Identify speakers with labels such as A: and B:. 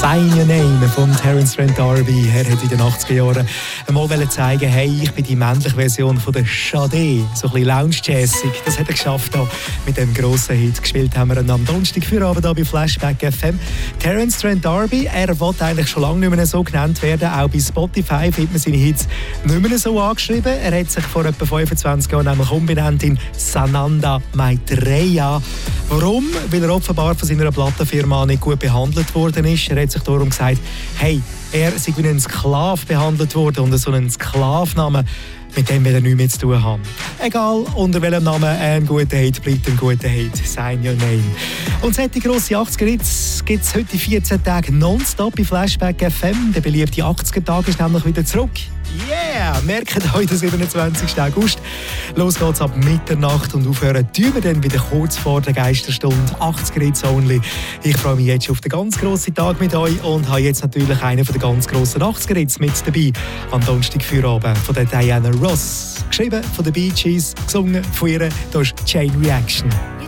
A: Sign Your Name von Terence Trent D'Arby. Er hat in den 80er Jahren einmal zeigen, hey, ich bin die männliche Version von der Sade. So ein bisschen lounge-jazzig. Das hat er geschafft hier mit dem grossen Hit. Gespielt haben wir ihn am Donnerstag für Abend hier bei Flashback FM. Terence Trent D'Arby, er wollte eigentlich schon lange nicht mehr so genannt werden. Auch bei Spotify findet man seine Hits nicht mehr so angeschrieben. Er hat sich vor etwa 25 Jahren nämlich umbenannt in Sananda Maitreya. Warum? Weil er offenbar von seiner Plattenfirma nicht gut behandelt worden ist. Er hat sich darum gesagt, hey, er sei wie ein Sklave behandelt worden und so einen Sklavennamen, mit dem will er nichts mehr zu tun haben. Egal, unter welchem Namen ein guter Hit bleibt ein guter Hit. Sign Your Name. Und solche grosse 80er-Hits gibt es heute 14 Tage nonstop bei Flashback FM. Der beliebte 80er-Tag ist nämlich wieder zurück. Yeah! Merkt euch den 27. August. Los geht's ab Mitternacht und aufhören tun wir dann wieder kurz vor der Geisterstunde. 80er Hits only. Ich freue mich jetzt schon auf den ganz grossen Tag mit euch und habe jetzt natürlich einen von den ganz grossen 80er Hits mit dabei. Am Donnerstag Feierabend von der Diana Ross. Geschrieben von den Bee Gees, gesungen von ihr. Da ist Chain Reaction.